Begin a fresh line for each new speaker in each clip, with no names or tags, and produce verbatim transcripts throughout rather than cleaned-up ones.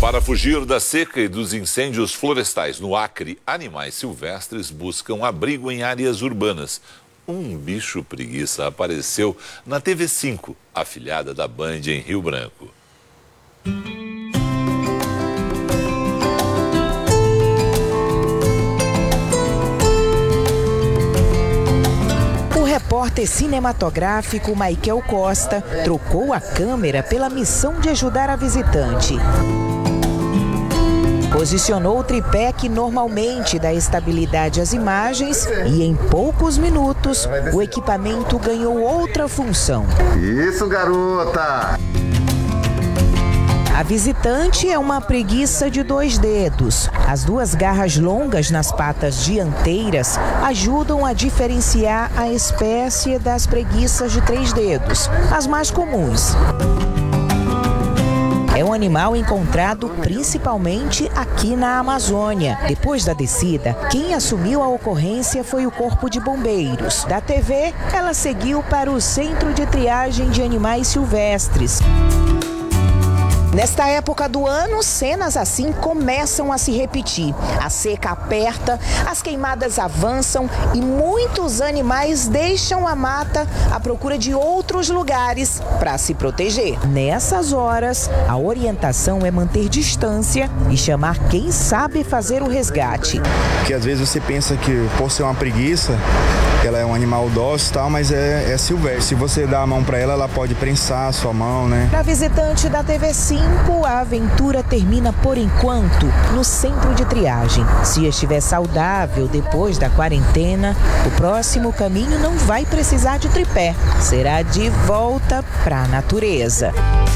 Para fugir da seca e dos incêndios florestais no Acre, animais silvestres buscam abrigo em áreas urbanas. Um bicho preguiça apareceu na T V cinco, afilhada da Band em Rio Branco.
O repórter cinematográfico Michael Costa trocou a câmera pela missão de ajudar a visitante. Posicionou o tripé que normalmente dá estabilidade às imagens e em poucos minutos o equipamento ganhou outra função.
Isso, garota!
A visitante é uma preguiça de dois dedos. As duas garras longas nas patas dianteiras ajudam a diferenciar a espécie das preguiças de três dedos, as mais comuns. É um animal encontrado principalmente aqui na Amazônia. Depois da descida, quem assumiu a ocorrência foi o Corpo de Bombeiros. Da T V, ela seguiu para o Centro de Triagem de Animais Silvestres. Nesta época do ano, cenas assim começam a se repetir. A seca aperta, as queimadas avançam e muitos animais deixam a mata à procura de outros lugares para se proteger. Nessas horas, a orientação é manter distância e chamar quem sabe fazer o resgate.
Porque às vezes você pensa que por ser uma preguiça, ela é um animal dócil e tal, mas é, é silvestre. Se você dá a mão para ela, ela pode prensar a sua mão, né?
Para visitante da T V cinco, a aventura termina por enquanto no centro de triagem. Se estiver saudável depois da quarentena, o próximo caminho não vai precisar de tripé. Será de volta para a natureza.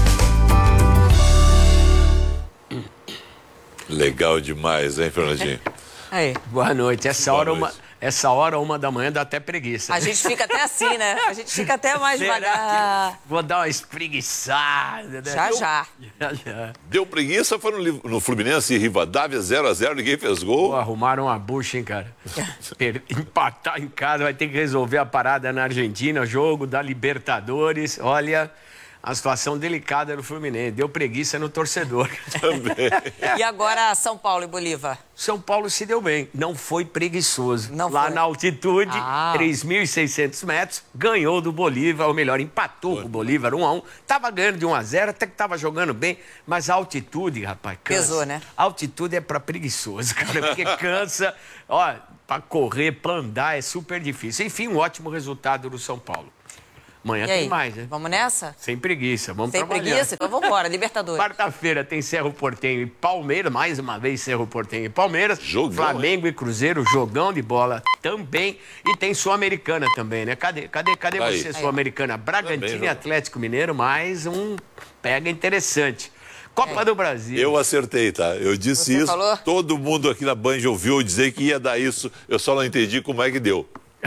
Legal demais, hein, Fernandinho?
Aí.
Boa noite. Essa
Boa
hora,
noite.
uma, essa hora, uma da manhã, dá até preguiça.
A gente fica até assim, né? A gente fica até mais
Será
devagar.
que vou dar uma espreguiçada, né?
Já, já.
Já, já.
Deu preguiça, foi no, no Fluminense e Rivadavia zero a zero, ninguém fez gol.
Pô, arrumaram uma bucha, hein, cara? Per- Empatar em casa, vai ter que resolver a parada na Argentina, jogo da Libertadores. Olha, a situação delicada no Fluminense. Deu preguiça no torcedor.
Também.
E agora São Paulo e Bolívar?
São Paulo se deu bem, não foi preguiçoso.
Não
Lá
foi.
na altitude,
Ah.
três mil e seiscentos metros, ganhou do Bolívar, ou melhor, empatou com o Bolívar um a um. Tava ganhando de um a zero, até que tava jogando bem, mas a altitude, rapaz, cansa.
Pesou, né?
A altitude é pra preguiçoso, cara, porque cansa, ó, pra correr, pra andar é super difícil. Enfim, um ótimo resultado do São Paulo. Amanhã
E
tem
aí?
mais, né?
Vamos nessa?
Sem preguiça, vamos
Sem
trabalhar.
preguiça? Então vamos embora, Libertadores.
Quarta-feira tem Cerro Porteño e Palmeiras, mais uma vez Cerro Porteño e Palmeiras.
Jogão,
Flamengo e Cruzeiro, jogão de bola também. E tem Sul-Americana também, né? Cadê, cadê, cadê
Aí.
você, Sul-Americana? Bragantino
Também,
e Atlético Mineiro, mais um pega interessante. Copa do Brasil.
Eu acertei, tá? Eu disse
Você
isso.
falou?
Todo mundo aqui na Band ouviu eu dizer que ia dar isso. Eu só não entendi como é que deu.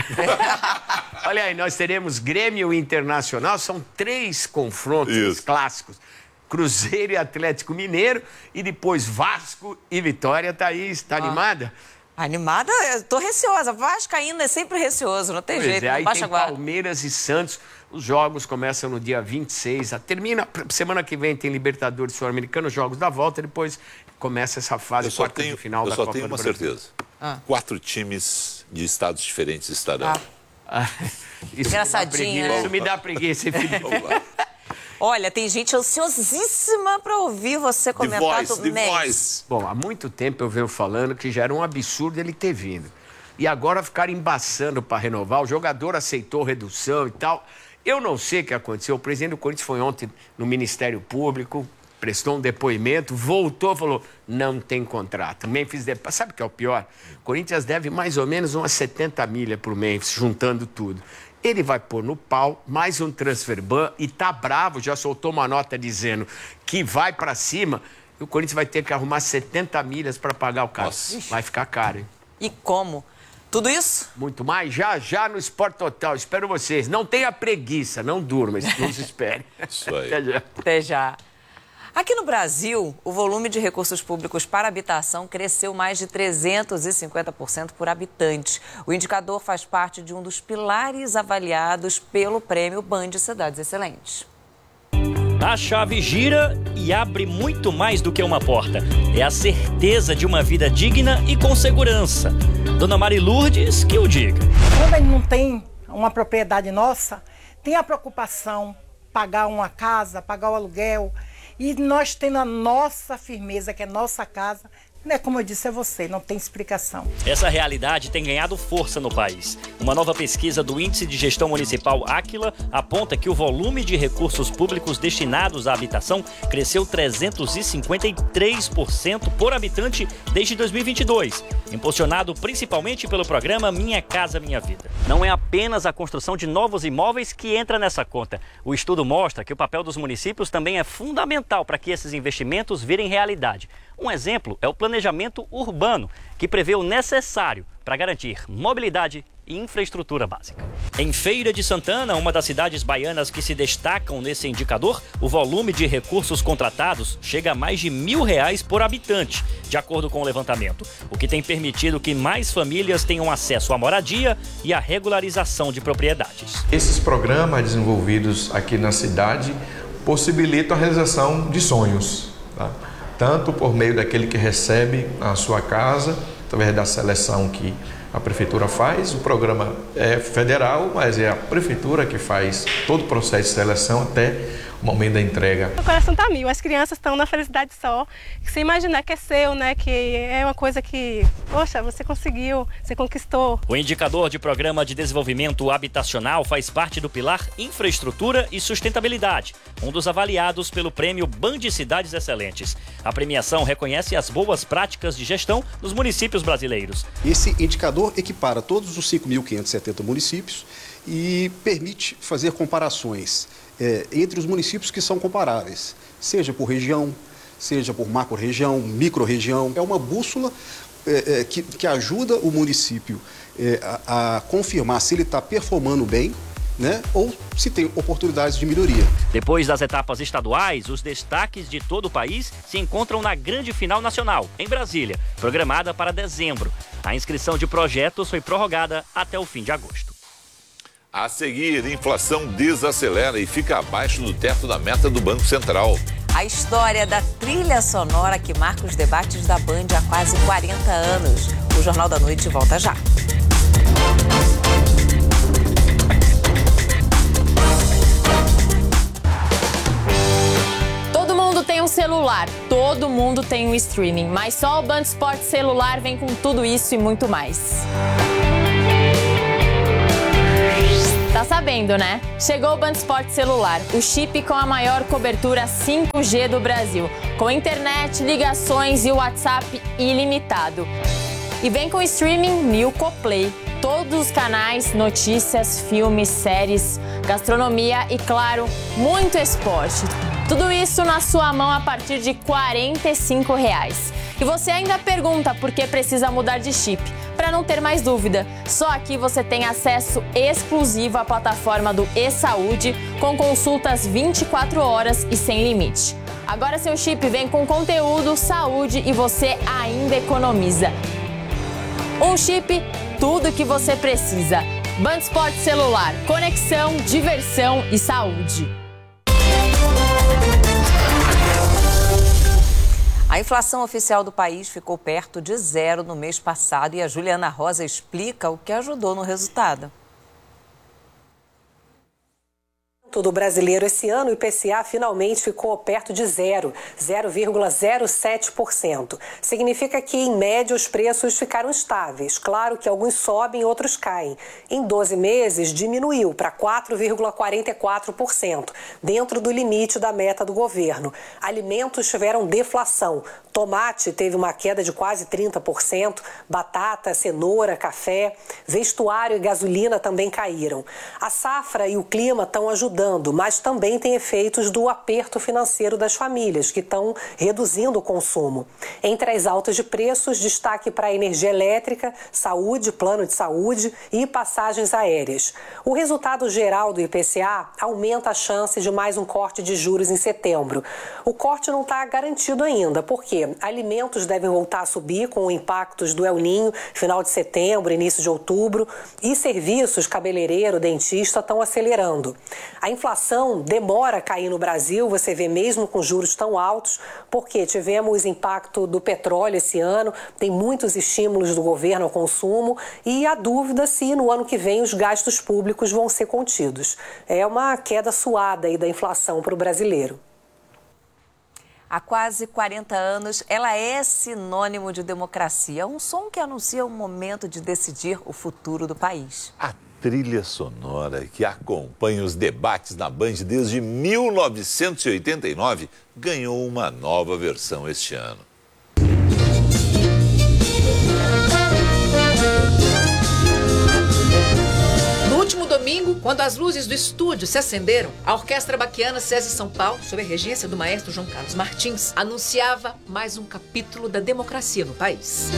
Olha aí, nós teremos Grêmio Internacional, são três confrontos
Isso.
clássicos. Cruzeiro e Atlético Mineiro, e depois Vasco e Vitória. Thaís, tá animada?
Animada? Eu tô receosa. Vascaíno é sempre receoso, não tem
Pois
jeito,
é,
não
aí
baixa
tem
a guarda.
Palmeiras e Santos. Os jogos começam no dia vinte e seis. a- Termina, semana que vem tem Libertadores Sul-Americano, os jogos da volta, depois começa essa fase
Eu só
quarta
tenho,
de final
eu
da
só
Copa
tenho
do
uma
Brasil.
certeza.
Ah.
Quatro times de estados diferentes estarão.
Ah.
Ah, isso
Engraçadinho,
me dá preguiça,
né?
Isso me dá preguiça, Felipe.
Vamos lá.
Olha, tem gente ansiosíssima para ouvir você
The
comentar
Voice,
do
The
Messi.
Voice.
Bom, há muito tempo eu venho falando que já era um absurdo ele ter vindo. E agora ficar embaçando para renovar, o jogador aceitou redução e tal. Eu não sei o que aconteceu. O presidente do Corinthians foi ontem no Ministério Público, prestou um depoimento, voltou, falou, não tem contrato. Memphis deve... Sabe o que é o pior? O Corinthians deve mais ou menos umas setenta milhas para o Memphis, juntando tudo. Ele vai pôr no pau mais um transfer ban e tá bravo, já soltou uma nota dizendo que vai para cima. E o Corinthians vai ter que arrumar setenta milhas para pagar o cara.
Nossa.
Vai ficar caro, hein?
E como? Tudo isso?
Muito mais, já, já no Esporte Total. Espero vocês. Não tenha preguiça, não durma, nos espere.
Isso aí.
Até já.
Até já. Aqui no Brasil, o volume de recursos públicos para habitação cresceu mais de trezentos e cinquenta por cento por habitante. O indicador faz parte de um dos pilares avaliados pelo prêmio Band Cidades Excelentes.
A chave gira e abre muito mais do que uma porta. É a certeza de uma vida digna e com segurança. Dona Mari Lourdes que o diga.
Quando a gente não tem uma propriedade nossa, tem a preocupação pagar uma casa, pagar o aluguel, e nós tendo a nossa firmeza, que é nossa casa, né, como eu disse, é você, não tem explicação.
Essa realidade tem ganhado força no país. Uma nova pesquisa do Índice de Gestão Municipal Aquila aponta que o volume de recursos públicos destinados à habitação cresceu trezentos e cinquenta e três por cento por habitante desde dois mil e vinte e dois, impulsionado principalmente pelo programa Minha Casa Minha Vida. Não é apenas a construção de novos imóveis que entra nessa conta. O estudo mostra que o papel dos municípios também é fundamental para que esses investimentos virem realidade. Um exemplo é o planejamento urbano, que prevê o necessário para garantir mobilidade e infraestrutura básica. Em Feira de Santana, uma das cidades baianas que se destacam nesse indicador, o volume de recursos contratados chega a mais de mil reais por habitante, de acordo com o levantamento, o que tem permitido que mais famílias tenham acesso à moradia e à regularização de propriedades.
Esses programas desenvolvidos aqui na cidade possibilitam a realização de sonhos, tá? Tanto por meio daquele que recebe a sua casa, através da seleção que a prefeitura faz. O programa é federal, mas é a prefeitura que faz todo o processo de seleção até o momento da entrega.
O coração tá mil, as crianças estão na felicidade só. Se imaginar que é seu, né? Que é uma coisa que, poxa, você conseguiu, você conquistou.
O indicador de Programa de Desenvolvimento Habitacional faz parte do pilar Infraestrutura e Sustentabilidade, um dos avaliados pelo prêmio Band Cidades Excelentes. A premiação reconhece as boas práticas de gestão dos municípios brasileiros.
Esse indicador equipara todos os cinco mil quinhentos e setenta municípios e permite fazer comparações É, entre os municípios que são comparáveis, seja por região, seja por macro-região, micro-região. É uma bússola é, é, que, que ajuda o município é, a, a confirmar se ele está performando bem, né, ou se tem oportunidades de melhoria.
Depois das etapas estaduais, os destaques de todo o país se encontram na grande final nacional, em Brasília, programada para dezembro. A inscrição de projetos foi prorrogada até o fim de agosto.
A seguir, a inflação desacelera e fica abaixo do teto da meta do Banco Central.
A história da trilha sonora que marca os debates da Band há quase quarenta anos. O Jornal da Noite volta já.
Todo mundo tem um celular, todo mundo tem um streaming, mas só o Band Esportes Celular vem com tudo isso e muito mais. Tá sabendo, né? Chegou o Band Esportes Celular, o chip com a maior cobertura cinco G do Brasil, com internet, ligações e WhatsApp ilimitado. E vem com streaming Milko Play, todos os canais, notícias, filmes, séries, gastronomia e, claro, muito esporte. Tudo isso na sua mão a partir de quarenta e cinco reais. E você ainda pergunta por que precisa mudar de chip. Para não ter mais dúvida, só aqui você tem acesso exclusivo à plataforma do e-Saúde, com consultas vinte e quatro horas e sem limite. Agora seu chip vem com conteúdo, saúde e você ainda economiza. Um chip, tudo que você precisa. Band Esportes Celular, conexão, diversão e saúde.
A inflação oficial do país ficou perto de zero no mês passado e a Juliana Rosa explica o que ajudou no resultado.
Do brasileiro esse ano, o I P C A finalmente ficou perto de zero, zero vírgula zero sete por cento. Significa que, em média, os preços ficaram estáveis. Claro que alguns sobem e outros caem. Em doze meses, diminuiu para quatro vírgula quarenta e quatro por cento, dentro do limite da meta do governo. Alimentos tiveram deflação. Tomate teve uma queda de quase trinta por cento, batata, cenoura, café, vestuário e gasolina também caíram. A safra e o clima estão ajudando, mas também tem efeitos do aperto financeiro das famílias, que estão reduzindo o consumo. Entre as altas de preços, destaque para a energia elétrica, saúde, plano de saúde e passagens aéreas. O resultado geral do I P C A aumenta a chance de mais um corte de juros em setembro. O corte não está garantido ainda, porque alimentos devem voltar a subir com impactos do El Niño, final de setembro, início de outubro, e serviços, cabeleireiro, dentista, estão acelerando. A inflação demora a cair no Brasil, você vê mesmo com juros tão altos, porque tivemos impacto do petróleo esse ano, tem muitos estímulos do governo ao consumo e há dúvida se no ano que vem os gastos públicos vão ser contidos. É uma queda suada aí da inflação para o brasileiro.
Há quase quarenta anos, ela é sinônimo de democracia. Um som que anuncia o momento de decidir o futuro do país.
A trilha sonora que acompanha os debates na Band desde mil novecentos e oitenta e nove ganhou uma nova versão este ano.
Domingo, quando as luzes do estúdio se acenderam, a Orquestra Baquiana SESI São Paulo, sob a regência do maestro João Carlos Martins, anunciava mais um capítulo da democracia no país.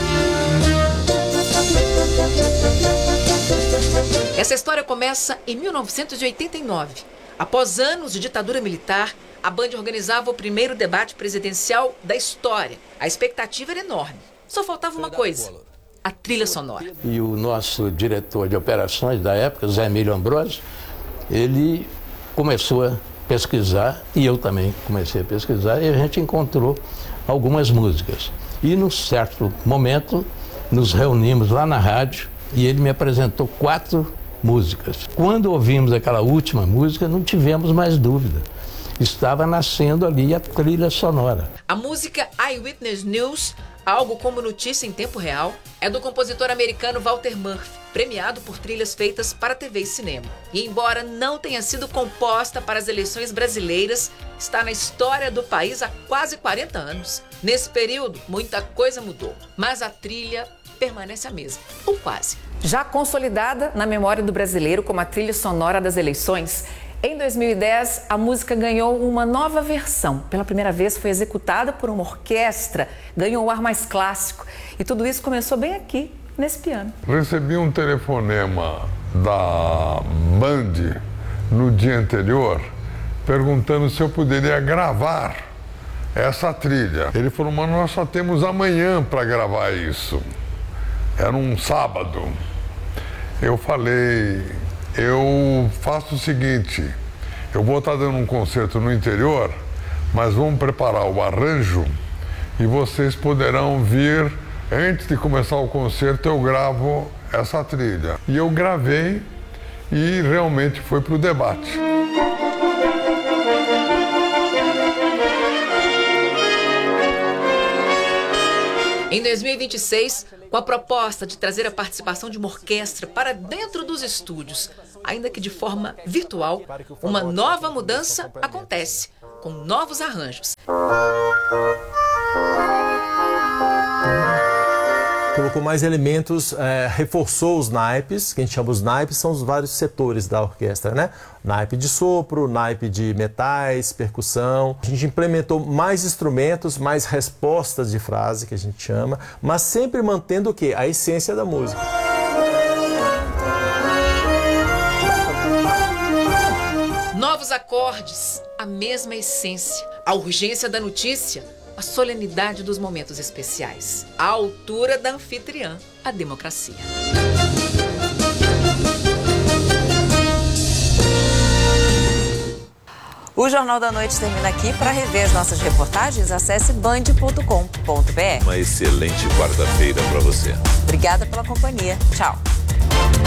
Essa história começa em mil novecentos e oitenta e nove. Após anos de ditadura militar, a Band organizava o primeiro debate presidencial da história. A expectativa era enorme. Só faltava uma coisa: a trilha sonora.
E o nosso diretor de operações da época, Zé Emílio Ambrosio, ele começou a pesquisar, e eu também comecei a pesquisar, e a gente encontrou algumas músicas. E num certo momento, nos reunimos lá na rádio, e ele me apresentou quatro músicas. Quando ouvimos aquela última música, não tivemos mais dúvida. Estava nascendo ali a trilha sonora.
A música Eyewitness News, algo como notícia em tempo real, é do compositor americano Walter Murphy, premiado por trilhas feitas para T V e cinema. E embora não tenha sido composta para as eleições brasileiras, está na história do país há quase quarenta anos. Nesse período, muita coisa mudou, mas a trilha permanece a mesma, ou quase. Já consolidada na memória do brasileiro como a trilha sonora das eleições, em dois mil e dez, a música ganhou uma nova versão. Pela primeira vez foi executada por uma orquestra, ganhou um ar mais clássico. E tudo isso começou bem aqui, nesse piano.
Recebi um telefonema da Band no dia anterior, perguntando se eu poderia gravar essa trilha. Ele falou, mas nós só temos amanhã para gravar isso. Era um sábado. Eu falei, eu faço o seguinte, eu vou estar dando um concerto no interior, mas vamos preparar o arranjo e vocês poderão vir, antes de começar o concerto eu gravo essa trilha. E eu gravei e realmente foi para o debate.
Em dois mil e vinte e seis, com a proposta de trazer a participação de uma orquestra para dentro dos estúdios, ainda que de forma virtual, uma nova mudança acontece, com novos arranjos.
Colocou mais elementos, é, reforçou os naipes, que a gente chama os naipes, são os vários setores da orquestra, né? Naipe de sopro, naipe de metais, percussão. A gente implementou mais instrumentos, mais respostas de frase, que a gente chama, mas sempre mantendo o quê? A essência da música.
Novos acordes, a mesma essência, a urgência da notícia, a solenidade dos momentos especiais, a altura da anfitriã, a democracia.
O Jornal da Noite termina aqui. Para rever as nossas reportagens, acesse band ponto com ponto br.
Uma excelente quarta-feira para você.
Obrigada pela companhia. Tchau.